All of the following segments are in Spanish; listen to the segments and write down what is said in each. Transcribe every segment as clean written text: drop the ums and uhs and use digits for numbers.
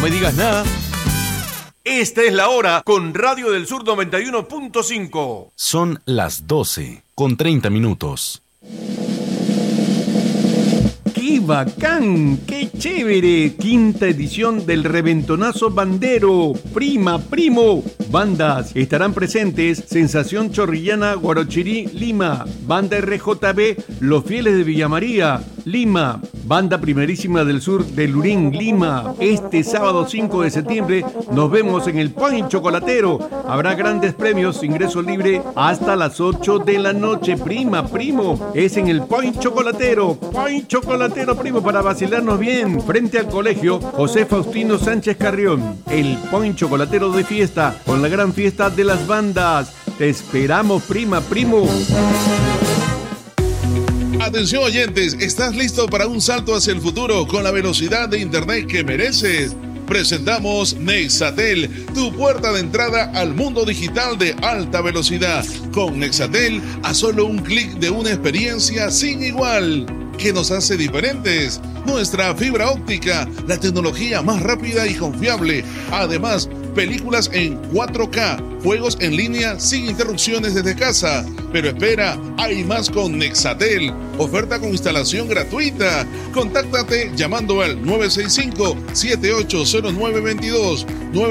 me digas nada. Esta es la hora con Radio del Sur 91.5. Son las 12:30. ¡Qué bacán! ¡Qué chévere! Quinta edición del Reventonazo Bandero. Prima, primo. Bandas estarán presentes: Sensación Chorrillana Guarochirí, Lima. Banda RJB Los Fieles de Villa María, Lima. Banda Primerísima del Sur de Lurín, Lima. Este sábado 5 de septiembre nos vemos en el Point Chocolatero. Habrá grandes premios, ingreso libre hasta las 8 de la noche. Prima, primo. Es en el Point Chocolatero. Point Chocolatero, primo, para vacilarnos bien. Frente al colegio José Faustino Sánchez Carrión. El Point Chocolatero de fiesta, con la gran fiesta de las bandas. Te esperamos, prima, primo. Atención oyentes, ¿estás listo para un salto hacia el futuro con la velocidad de internet que mereces? Presentamos Nexatel, tu puerta de entrada al mundo digital de alta velocidad. Con Nexatel, a solo un clic de una experiencia sin igual. ¿Qué nos hace diferentes? Nuestra fibra óptica, la tecnología más rápida y confiable. Además, películas en 4K, juegos en línea sin interrupciones desde casa. Pero espera, hay más con Nexatel. Oferta con instalación gratuita. Contáctate llamando al 965-780922,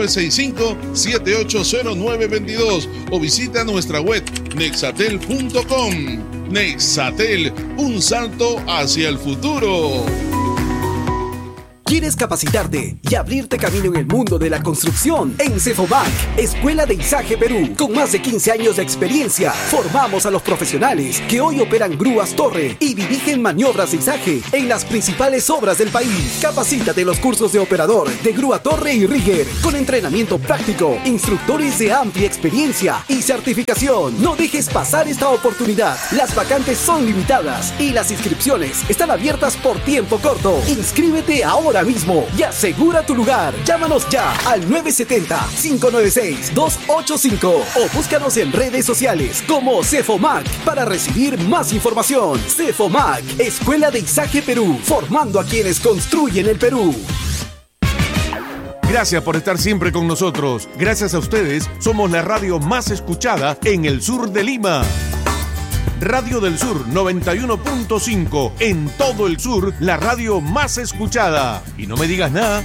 965-780922 o visita nuestra web nexatel.com. Nexatel, un salto hacia el futuro. ¿Quieres capacitarte y abrirte camino en el mundo de la construcción? En Cefomac, Escuela de Izaje Perú, con más de 15 años de experiencia, formamos a los profesionales que hoy operan grúas torre y dirigen maniobras de izaje en las principales obras del país. Capacítate en los cursos de operador de grúa torre y rigger, con entrenamiento práctico, instructores de amplia experiencia y certificación. No dejes pasar esta oportunidad. Las vacantes son limitadas y las inscripciones están abiertas por tiempo corto. Inscríbete ahora mismo y asegura tu lugar. Llámanos ya al 970-596-285 o búscanos en redes sociales como Cefomac para recibir más información. Cefomac, Escuela de Izaje Perú, formando a quienes construyen el Perú. Gracias por estar siempre con nosotros. Gracias a ustedes, somos la radio más escuchada en el sur de Lima. Radio del Sur 91.5, en todo el sur, la radio más escuchada. Y no me digas nada.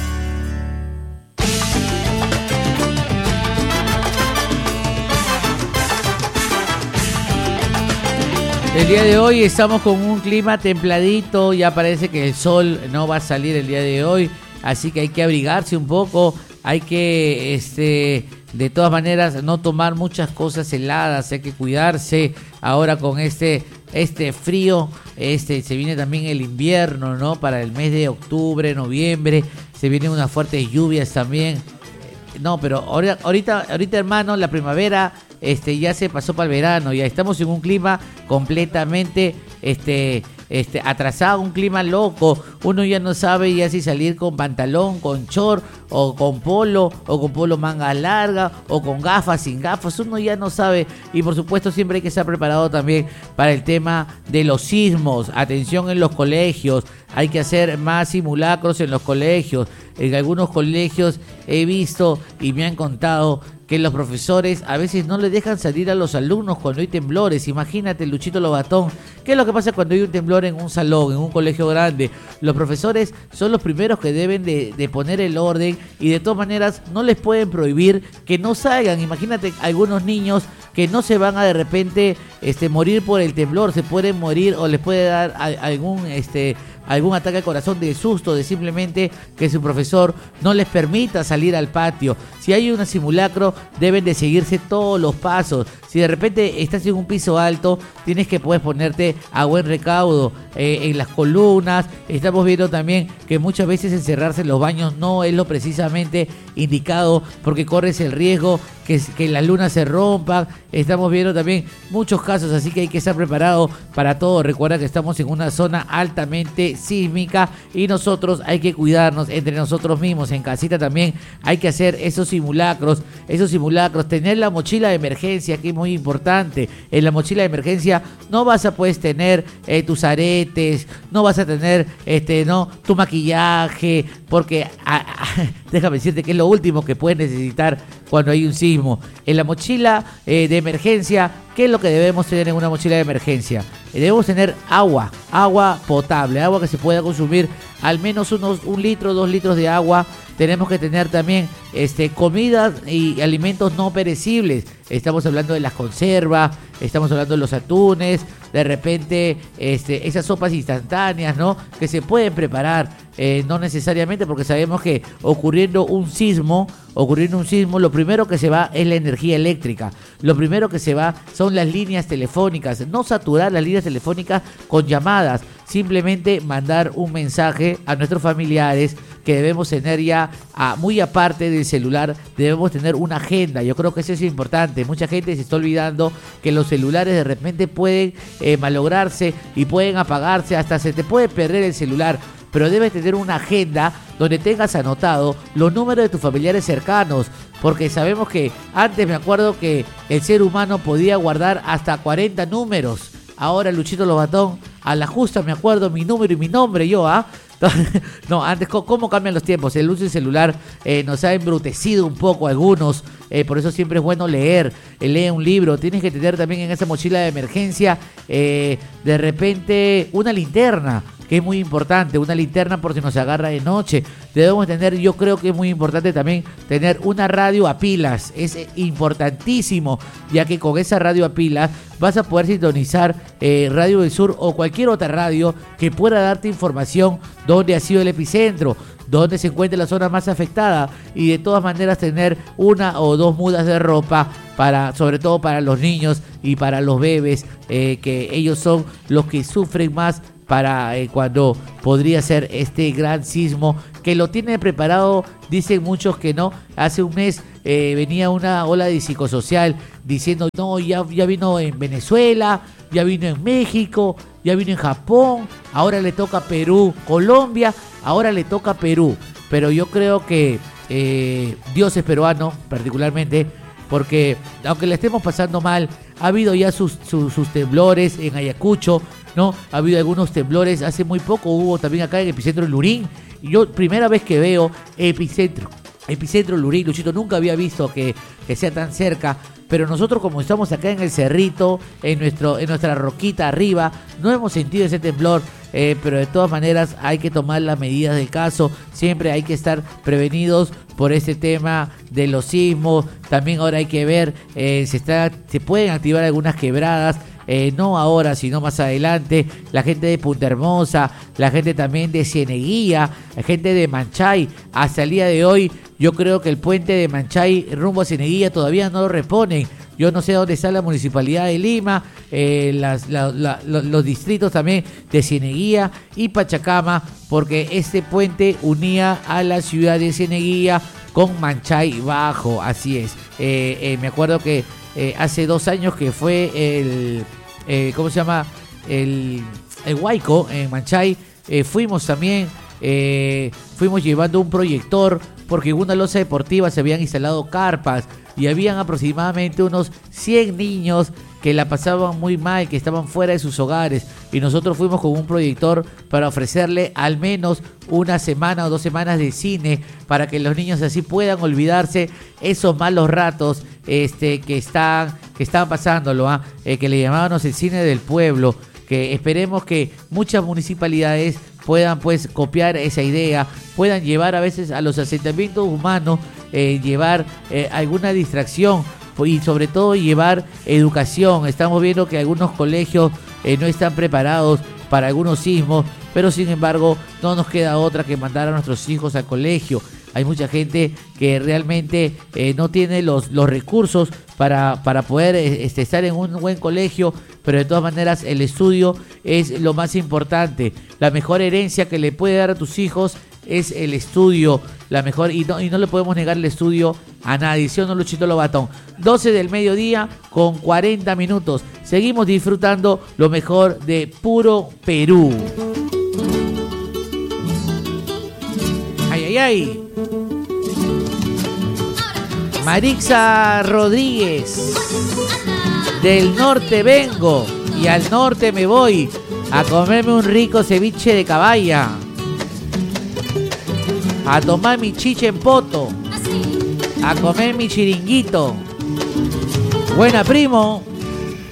El día de hoy estamos con un clima templadito, ya parece que el sol no va a salir el día de hoy, así que hay que abrigarse un poco, hay que de todas maneras no tomar muchas cosas heladas, hay que cuidarse ahora con este frío. Se viene también el invierno, ¿no? Para el mes de octubre, noviembre, se vienen unas fuertes lluvias también. No, pero ahorita hermano, la primavera ya se pasó para el verano, ya estamos en un clima completamente atrasado, un clima loco. Uno ya no sabe ya si salir con pantalón, con short, o con polo manga larga, o con gafas, sin gafas. Uno ya no sabe, y por supuesto siempre hay que estar preparado también para el tema de los sismos. Atención en los colegios, hay que hacer más simulacros en los colegios. En algunos colegios he visto y me han contado que los profesores a veces no le dejan salir a los alumnos cuando hay temblores. Imagínate, Luchito Lobatón, ¿qué es lo que pasa cuando hay un temblor en un salón, en un colegio grande? Los profesores son los primeros que deben de poner el orden, y de todas maneras no les pueden prohibir que no salgan. Imagínate algunos niños que no se van a de repente morir por el temblor, se pueden morir o les puede dar algún ataque al corazón de susto, de simplemente que su profesor no les permita salir al patio. Si hay un simulacro, deben de seguirse todos los pasos. Si de repente estás en un piso alto, tienes que poder ponerte a buen recaudo en las columnas. Estamos viendo también que muchas veces encerrarse en los baños no es lo precisamente indicado, porque corres el riesgo que las lunas se rompan. Estamos viendo también muchos casos, así que hay que estar preparado para todo. Recuerda que estamos en una zona altamente sísmica y nosotros hay que cuidarnos entre nosotros mismos. En casita también hay que hacer esos simulacros, tener la mochila de emergencia, que es muy importante. En la mochila de emergencia no vas a poder tener tus aretes, no vas a tener tu maquillaje, porque déjame decirte que es lo último que puedes necesitar cuando hay un sismo. En la mochila de emergencia, ¿qué es lo que debemos tener en una mochila de emergencia? Debemos tener agua potable, agua que se pueda consumir, al menos 1 litro, 2 litros de agua. Tenemos que tener también comidas y alimentos no perecibles. Estamos hablando de las conservas, estamos hablando de los atunes, de repente esas sopas instantáneas, ¿no? Que se pueden preparar, no necesariamente, porque sabemos que ocurriendo un sismo, lo primero que se va es la energía eléctrica. Lo primero que se va son las líneas telefónicas. No saturar las líneas telefónicas con llamadas, simplemente mandar un mensaje a nuestros familiares, que debemos tener ya, muy aparte del celular, debemos tener una agenda. Yo creo que eso es importante. Mucha gente se está olvidando que los celulares de repente pueden malograrse y pueden apagarse, hasta se te puede perder el celular. Pero debes tener una agenda donde tengas anotado los números de tus familiares cercanos, porque sabemos que antes, me acuerdo que el ser humano podía guardar hasta 40 números. Ahora, Luchito Lobatón, a la justa me acuerdo mi número y mi nombre yo, No, antes, ¿cómo cambian los tiempos? El uso del celular nos ha embrutecido un poco a algunos, por eso siempre es bueno leer, lee un libro. Tienes que tener también en esa mochila de emergencia, de repente, una linterna, que es muy importante, una linterna por si nos agarra de noche. Debemos tener, yo creo que es muy importante también tener una radio a pilas, es importantísimo, ya que con esa radio a pilas vas a poder sintonizar Radio del Sur o cualquier otra radio que pueda darte información dónde ha sido el epicentro, dónde se encuentra la zona más afectada, y de todas maneras tener 1 o 2 mudas de ropa, sobre todo para los niños y para los bebés, que ellos son los que sufren más para cuando podría ser este gran sismo, que lo tiene preparado, dicen muchos que no. Hace un mes venía una ola de psicosocial diciendo, no, ya vino en Venezuela, ya vino en México, ya vino en Japón, ahora le toca Perú, Colombia, ahora le toca Perú. Pero yo creo que Dios es peruano, particularmente, porque aunque le estemos pasando mal, ha habido ya sus temblores en Ayacucho, ¿no? Ha habido algunos temblores, hace muy poco hubo también acá en Epicentro en Lurín. Y yo, primera vez que veo Epicentro Lurín, Luchito, nunca había visto que sea tan cerca. Pero nosotros, como estamos acá en el cerrito, en nuestra roquita arriba, no hemos sentido ese temblor, pero de todas maneras hay que tomar las medidas del caso. Siempre hay que estar prevenidos por este tema de los sismos. También ahora hay que ver, se pueden activar algunas quebradas, no ahora, sino más adelante. La gente de Punta Hermosa, la gente también de Cieneguía, la gente de Manchay, hasta el día de hoy, yo creo que el puente de Manchay rumbo a Cieneguía todavía no lo reponen. Yo no sé dónde está la Municipalidad de Lima, los distritos también de Cieneguía y Pachacama, porque este puente unía a la ciudad de Cieneguía con Manchay Bajo, así es. Me acuerdo que hace 2 años que fue ¿cómo se llama? El Huayco en Manchay, fuimos también, fuimos llevando un proyector, porque en una losa deportiva se habían instalado carpas y habían aproximadamente unos 100 niños que la pasaban muy mal, que estaban fuera de sus hogares, y nosotros fuimos con un proyector para ofrecerle al menos 1 semana o 2 semanas de cine, para que los niños así puedan olvidarse esos malos ratos que estaban pasándolo, que le llamábamos el cine del pueblo, que esperemos que muchas municipalidades puedan pues copiar esa idea, puedan llevar a veces a los asentamientos humanos, llevar alguna distracción y sobre todo llevar educación. Estamos viendo que algunos colegios no están preparados para algunos sismos, pero sin embargo no nos queda otra que mandar a nuestros hijos al colegio. Hay mucha gente que realmente no tiene los recursos para poder estar en un buen colegio, pero de todas maneras el estudio es lo más importante. La mejor herencia que le puede dar a tus hijos es el estudio, la mejor, y no le podemos negar el estudio a nadie, ¿sí o no, Luchito Lobatón? 12 del mediodía con 40 minutos. Seguimos disfrutando lo mejor de Puro Perú. ay. Marixa Rodríguez. Del norte vengo y al norte me voy a comerme un rico ceviche de caballa. A tomar mi chiche en poto. A comer mi chiringuito. Buena, primo.